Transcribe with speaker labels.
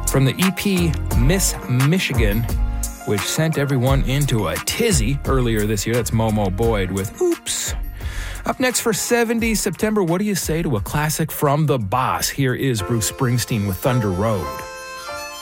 Speaker 1: from the EP Miss Michigan, which sent everyone into a tizzy earlier this year. That's Momo Boyd with Oops. Up next for 70 September, what do you say to a classic from the boss? Here is Bruce Springsteen with Thunder Road.